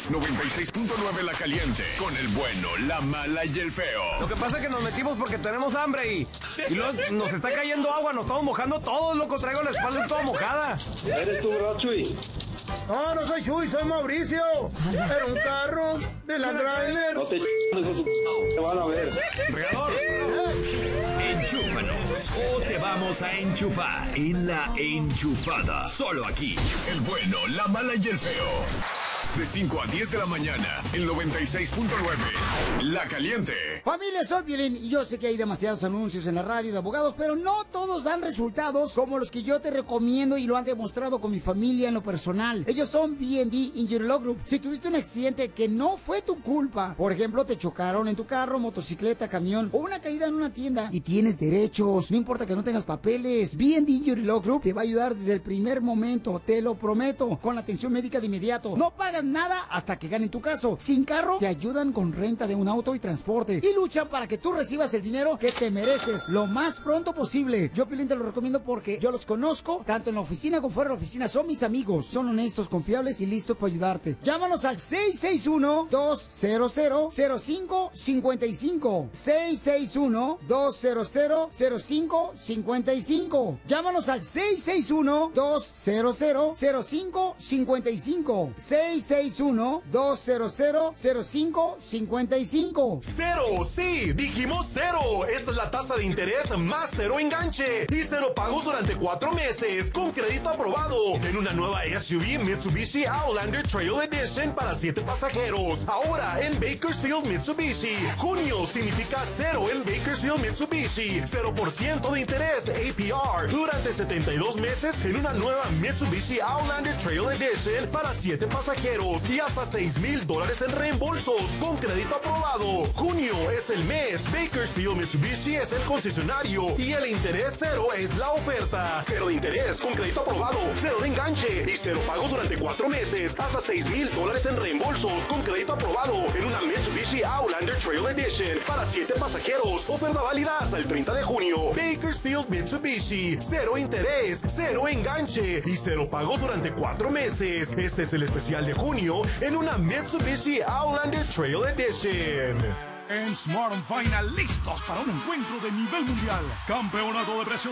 96.9 La Caliente. Con el bueno, la mala y el feo. Lo que pasa es que nos metimos porque tenemos hambre y luego nos está cayendo agua, nos estamos mojando todos, loco. Traigo la espalda toda mojada. ¿Eres tú, bro, Chuy? No, no soy Chuy, soy Mauricio. Era un carro de la trailer. No te te van a ver. Regador. Enchúfanos o te vamos a enchufar en la enchufada. Solo aquí, el bueno, la mala y el feo. De 5 a 10 de la mañana, el 96.9. La Caliente. Familia, soy Piolín y yo sé que hay demasiados anuncios en la radio de abogados, pero no todos dan resultados como los que yo te recomiendo y lo han demostrado con mi familia en lo personal. Ellos son B&D Injury Law Group. Si tuviste un accidente que no fue tu culpa, por ejemplo, te chocaron en tu carro, motocicleta, camión o una caída en una tienda y tienes derechos, no importa que no tengas papeles, B&D Injury Law Group te va a ayudar desde el primer momento, te lo prometo, con la atención médica de inmediato. No pagas nada hasta que ganen tu caso. Sin carro, te ayudan con renta de un auto y transporte y luchan para que tú recibas el dinero que te mereces lo más pronto posible. Yo, Piolín, te lo recomiendo porque yo los conozco, tanto en la oficina como fuera de la oficina. Son mis amigos, son honestos, confiables y listos para ayudarte. Llámanos al 661-200-0555. 661-200-0555. Llámanos al 661-200-0555. 661-200-0555. ¡Cero! ¡Sí! ¡Dijimos cero! Esa es la tasa de interés más cero enganche y cero pagos durante 4 meses con crédito aprobado en una nueva SUV Mitsubishi Outlander Trail Edition para 7 pasajeros. Ahora en Bakersfield Mitsubishi. Junio significa cero en Bakersfield Mitsubishi. 0% de interés APR durante 72 meses en una nueva Mitsubishi Outlander Trail Edition para 7 pasajeros y hasta $6,000 en reembolsos con crédito aprobado. Junio es el mes. Bakersfield Mitsubishi es el concesionario y el interés cero es la oferta. Cero de interés con crédito aprobado, cero de enganche y cero pagos durante 4 meses. Hasta $6,000 en reembolsos con crédito aprobado en una Mitsubishi Outlander Trail Edition para 7 pasajeros. Oferta válida hasta el 30 de junio. Bakersfield Mitsubishi. Cero interés, cero enganche y cero pagos durante 4 meses. Este es el especial de junio en una Mitsubishi Outlander Trail Edition. En Smart & Final, listos para un encuentro de nivel mundial. Campeonato de precios